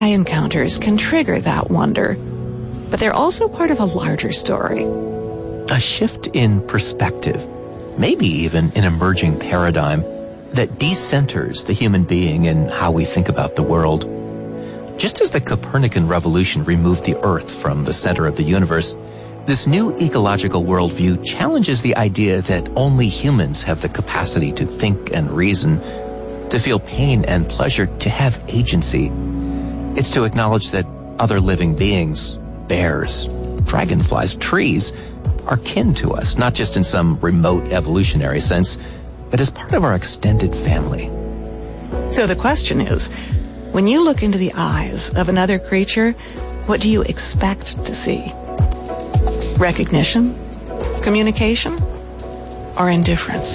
encounters can trigger that wonder, but they're also part of a larger story. A shift in perspective, maybe even an emerging paradigm that decenters the human being in how we think about the world. Just as the Copernican revolution removed the Earth from the center of the universe, this new ecological worldview challenges the idea that only humans have the capacity to think and reason, to feel pain and pleasure, to have agency. It's to acknowledge that other living beings, bears, dragonflies, trees, are kin to us, not just in some remote evolutionary sense, but as part of our extended family. So the question is, when you look into the eyes of another creature, what do you expect to see? Recognition? Communication? Or indifference?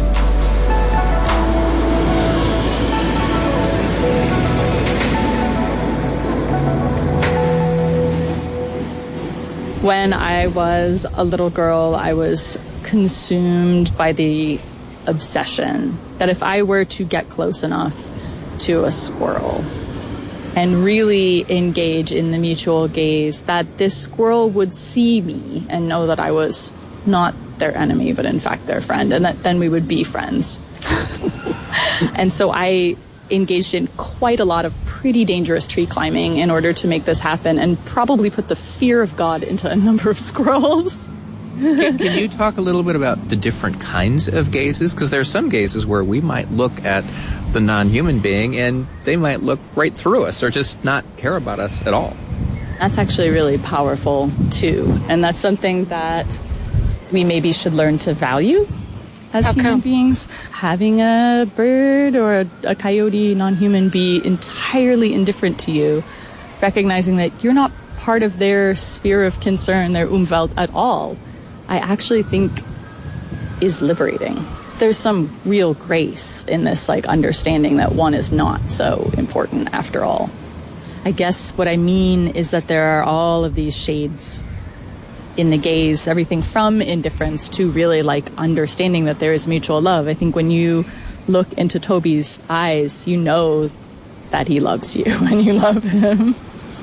When I was a little girl, I was consumed by the obsession that if I were to get close enough to a squirrel and really engage in the mutual gaze, that this squirrel would see me and know that I was not their enemy, but in fact their friend, and that then we would be friends. And so I engaged in quite a lot of pretty dangerous tree climbing in order to make this happen, and probably put the fear of God into a number of squirrels. Can you talk a little bit about the different kinds of gazes? Because there are some gazes where we might look at the non-human being and they might look right through us or just not care about us at all. That's actually really powerful too, and that's something that we maybe should learn to value as human beings. Having a bird or a coyote, non-human, be entirely indifferent to you, recognizing that you're not part of their sphere of concern, their Umwelt at all, I actually think is liberating. There's some real grace in this, understanding that one is not so important after all. I guess what I mean is that there are all of these shades in the gaze, everything from indifference to really understanding that there is mutual love. I think when you look into Toby's eyes, you know that he loves you and you love him.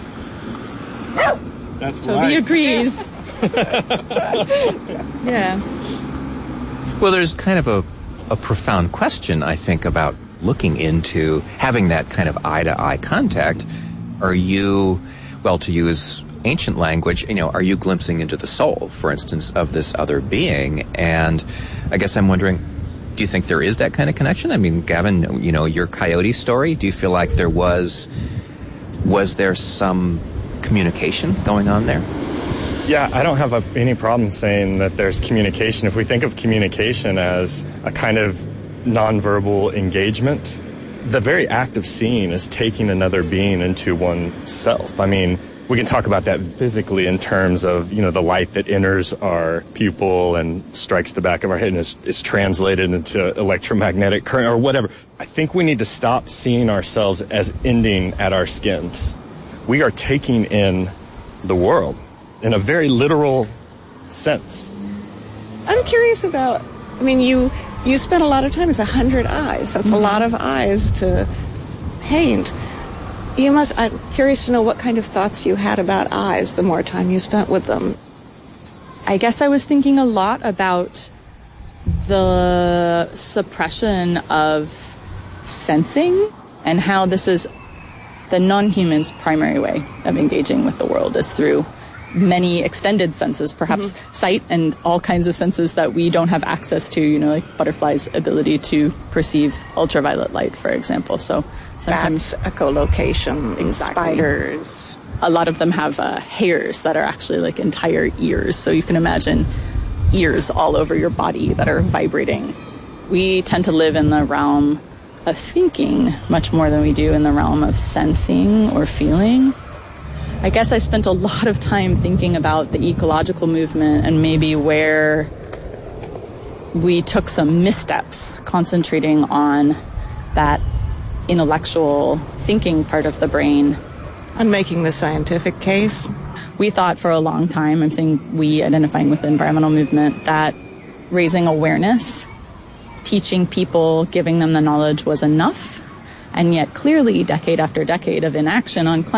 That's Toby right. agrees. Yeah. Well, there's kind of a profound question, I think, about looking into having that kind of eye-to-eye contact. Are you, to use ancient language, are you glimpsing into the soul, for instance, of this other being? And I guess I'm wondering, do you think there is that kind of connection? I mean, Gavin, your coyote story, do you feel like there was there some communication going on there? Yeah, I don't have any problem saying that there's communication. If we think of communication as a kind of nonverbal engagement, the very act of seeing is taking another being into oneself. I mean, we can talk about that physically in terms of, the light that enters our pupil and strikes the back of our head and is translated into electromagnetic current or whatever. I think we need to stop seeing ourselves as ending at our skins. We are taking in the world in a very literal sense. I'm curious about, you spent a lot of time, it's 100 eyes. That's a lot of eyes to paint. I'm curious to know what kind of thoughts you had about eyes the more time you spent with them. I guess I was thinking a lot about the suppression of sensing and how this is the non-human's primary way of engaging with the world is through many extended senses, perhaps sight and all kinds of senses that we don't have access to, like butterflies' ability to perceive ultraviolet light, for example. So sometimes bats, echolocation, exactly. Spiders. A lot of them have hairs that are actually like entire ears. So you can imagine ears all over your body that are vibrating. We tend to live in the realm of thinking much more than we do in the realm of sensing or feeling. I guess I spent a lot of time thinking about the ecological movement and maybe where we took some missteps, concentrating on that intellectual thinking part of the brain. On making the scientific case? We thought for a long time, I'm saying we identifying with the environmental movement, that raising awareness, teaching people, giving them the knowledge was enough, And yet clearly decade after decade of inaction on climate